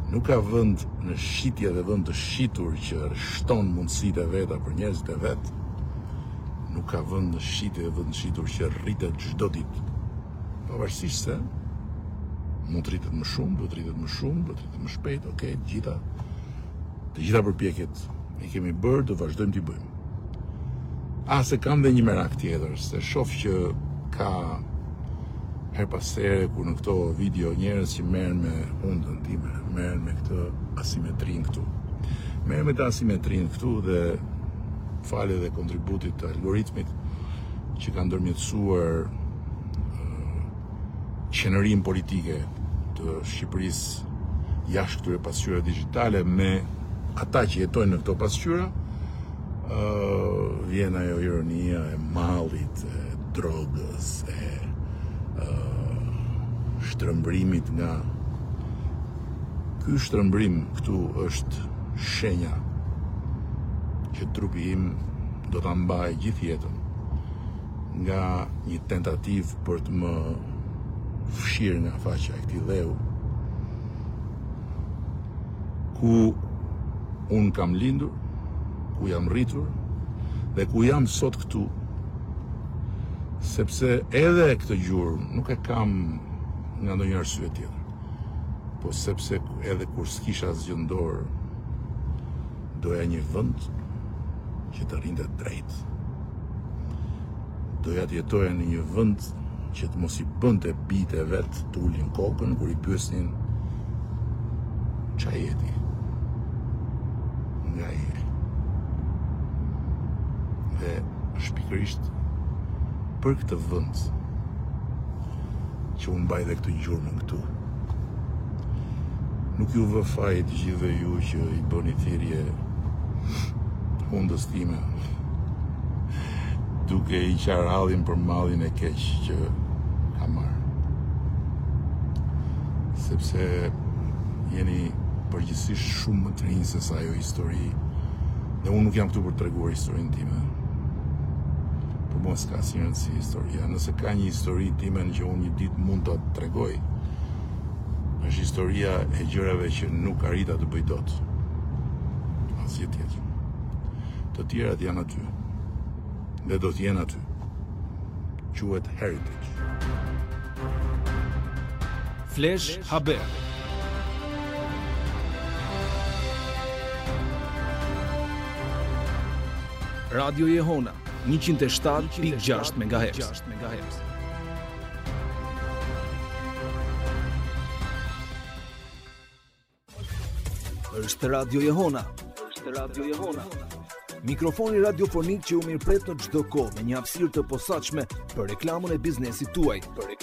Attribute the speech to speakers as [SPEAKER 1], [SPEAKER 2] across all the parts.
[SPEAKER 1] nuk ka vend në shitje dhe vend të shitur që shton mundësitë e veta për njerëzit e vet. Nuk ka vend në shitje dhe vend të shitur që rritet çdo ditë. Pavarësisht se mund të rritet më shumë, duhet të rritet më shumë, duhet të rritet më shpejt, okay, të gjitha përpjekjet i kemi bërë, do vazhdojmë t'i bëjmë. Se kam dhe një merak tjetër, se shoh që ka her pas here kur në këto video njerëz që merren me hundën time, merren me këtë asimetrin këtu. Merren me këtë asimetrin këtu dhe falë dhe kontributit të algoritmit që ka ndërmjetësuar qenërinë politike të Shqipërisë jashtë këtyre pasqyrave digjitale me ata që jetojnë në këto pasqyra, vjen ajo ironia e mallit, e drogës, e shtrëmbrimit nga ky shtrëmbrim këtu është shenja që trupi im do ta mbajë gjithë jetën nga një tentativë për të më fshirë nga faqja e këtij dheu ku unë kam lindur, ku jam rritur dhe ku jam sot këtu, sepse edhe këtë gjurmë nuk e kam nga ndonjë arsye tjetër, po sepse edhe kur s'kisha asgjë në dorë, doja një vend që të rrinte drejt. Doja të jetoja në një vend që të mos i bënte bijtë e vet të ulin kokën kur i pyesnin ç'a jeti. Nga jeri. Dhe shpikërisht për këtë vend që unë mbaj dhe këtë gjurmën këtu. Nuk ju vë faj të gjithëve ju që i bëni thirrje hundës time duke i qarë hallin për mallin e keq që ka marrë. Sepse jeni përgjithsisht shumë më të rinj se sa ajo histori dhe unë nuk jam këtu për të treguar historinë time. Për mua s'ka asnjë rëndësi historia. Nëse ka një histori time që unë një ditë mund ta tregoj, është historia e gjërave që nuk arrita të bëj dot. Asgjë tjetër. Të tjerat janë aty. Dhe do të jenë aty. Quhet heritage.
[SPEAKER 2] Flash Haber. Radio Jehona 107.6 MHz. Është Radio Jehona. Mikrofoni radiofonik që u mirëpret në çdo kohë me një hapësirë të posaçme për reklamën e biznesit tuaj.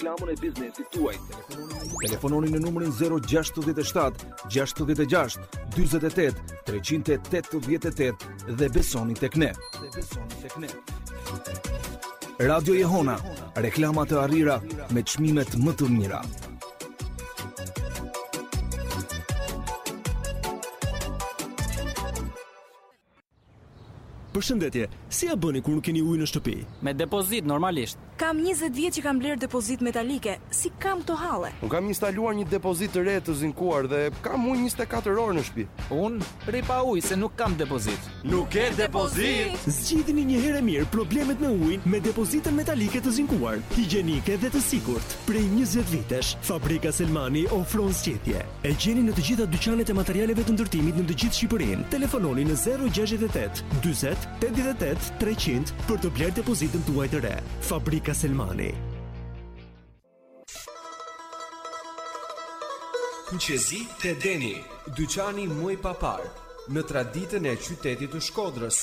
[SPEAKER 2] Telefononi në numrin 067 66 48 388 dhe besoni tek ne. Radio Jehona, reklama të arrira me çmimet më të mira.
[SPEAKER 3] Përshëndetje, si ja bëni kur nuk keni ujë në shtëpi?
[SPEAKER 4] Me depozit normalisht.
[SPEAKER 5] Kam 20 vjet që kam bler depozit metalike. Si kam këto halle?
[SPEAKER 6] Unë kam instaluar një depozit të re të zinkuar dhe kam ujë 24 orë në shtëpi.
[SPEAKER 4] Unë rri pa ujë se nuk kam depozit.
[SPEAKER 6] Nuk ke depozit?
[SPEAKER 3] Zgjidhni një herë mirë problemet me ujin me depozitën metalike të zinkuar, higjienike dhe të sigurt. Prej 20 vitesh, Fabrika Selmani ofron zgjedhje. E gjeni në të gjitha dyqanet e materialeve të ndërtimit në të gjithë Shqipërinë. Telefononi në 068 40 88 300 për të bler depozitën tuaj të re. Fabrika Selmani.
[SPEAKER 7] Kuqezi te Deni, dyqani muj papar, në traditën e qytetit të Shkodrës.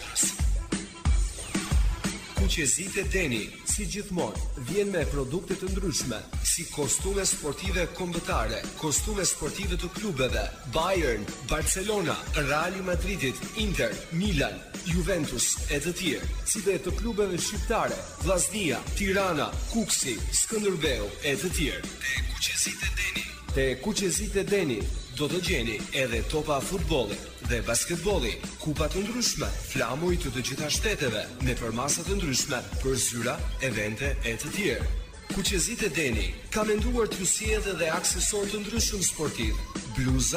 [SPEAKER 7] Kuqezi te Deni, si gjithmonë, vjen me produkte të ndryshme, si kostume sportive kombëtare, kostume sportive të klubeve, Bayern, Barcelona, Real Madridit, Inter, Milan, Juventus e të tjerë, si dhe të klubeve shqiptare, Vllaznia, Tirana, Kuksi, Skënderbeu e të tjerë. Te Kuqezit e Deni do të gjeni edhe topa futbolli dhe basketbolli, kupa të ndryshme, flamuj të gjitha shteteve, me përmasa të ndryshme për zyra, evente e të tjerë. Kuqezit e Deni ka menduar t'ju sjellë edhe aksesor të ndryshëm sportiv, bluza